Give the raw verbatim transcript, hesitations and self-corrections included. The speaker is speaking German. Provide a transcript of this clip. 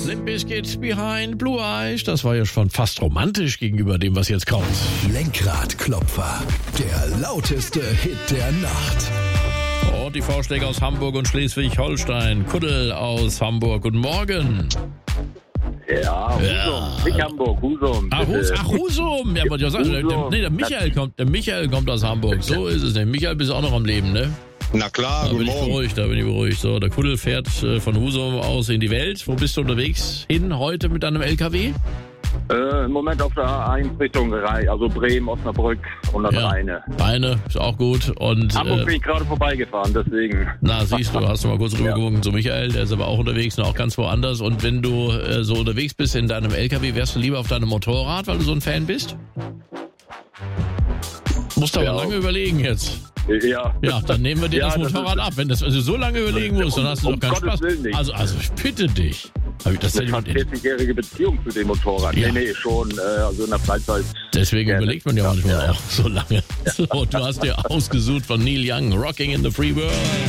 Yes, Limp Bizkit Behind Blue Eyes. Das war ja schon fast romantisch gegenüber dem, was jetzt kommt. Lenkradklopfer, der lauteste Hit der Nacht. Und die Vorschläge aus Hamburg und Schleswig-Holstein. Kuddel aus Hamburg. Guten Morgen. Ja, Husum. Ja. Nicht Hamburg, Husum. Ach, Hus, ach Husum. Ja, wollte ich sagen. Der, der, nee, der Michael kommt, der Michael kommt aus Hamburg. So ist es. Der Michael bist auch noch am Leben, ne? Na klar, Da bin guten ich Morgen. beruhigt, da bin ich beruhigt. So, der Kuddel fährt äh, von Husum aus in die Welt. Wo bist du unterwegs hin heute mit deinem L K W? Äh, Im Moment auf der A eins Richtung Rhein, also Bremen, Osnabrück und dann Rheine. Beine, ist auch gut. Und Hamburg äh, bin ich gerade vorbeigefahren, deswegen. na, siehst du, hast du mal kurz rüber Ja. geguckt zu Michael, der ist aber auch unterwegs und auch ganz woanders. Und wenn du äh, so unterwegs bist in deinem L K W, wärst du lieber auf deinem Motorrad, weil du so ein Fan bist? Musst aber Ja. lange überlegen jetzt. Ja. Ja, dann nehmen wir dir Ja, das das Motorrad ist- ab. Wenn das also so lange überlegen musst, dann hast du Um doch keinen Gottes Spaß. Willen nicht. Also, also ich bitte dich. Hab ich das Eine denn fast mit vierzig-jährige Beziehung zu dem Motorrad. Ja. Nee, nee, schon, äh, also in der Freizeit. Deswegen Gerne. überlegt man ja manchmal Ja, ja. auch so lange. So, du hast dir ausgesucht von Neil Young, Rocking in the Free World.